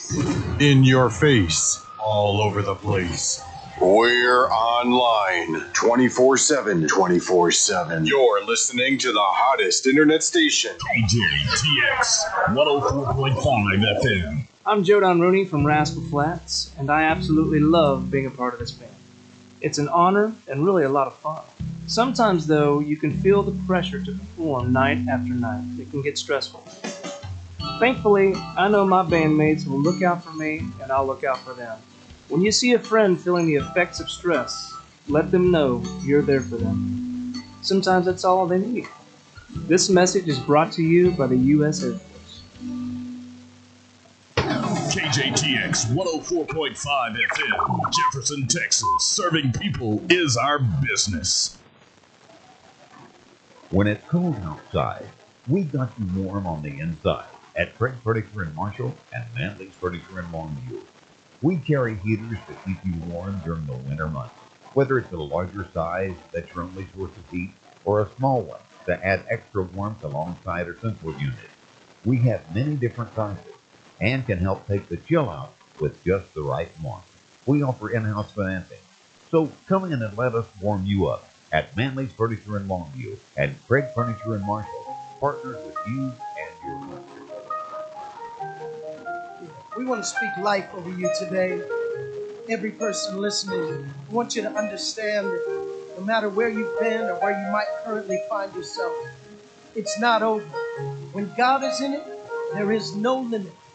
In your face, all over the place. We're online 24/7. 24/7. You're listening to the hottest internet station. KJTX 104.5 FM. I'm Joe Don Rooney from Rascal Flats, and I absolutely love being a part of this band. It's an honor and really a lot of fun. Sometimes, though, you can feel the pressure to perform night after night. It can get stressful. Thankfully, I know my bandmates will look out for me, and I'll look out for them. When you see a friend feeling the effects of stress, let them know you're there for them. Sometimes that's all they need. This message is brought to you by the U.S. Air Force. KJTX 104.5 FM, Jefferson, Texas. Serving people is our business. When it's cold outside, we got you warm on the inside at Craig Furniture in Marshall and Manley's Furniture in Longview. We carry heaters to keep you warm during the winter months, whether it's a larger size that's your only source of heat or a small one to add extra warmth alongside our central unit. We have many different sizes and can help take the chill out with just the right warmth. We offer in-house financing, so come in and let us warm you up at Manley's Furniture in Longview and Craig Furniture in Marshall, partners with you and your furniture. We want to speak life over you today. Every person listening, I want you to understand that no matter where you've been or where you might currently find yourself, it's not over. When God is in it, there is no limit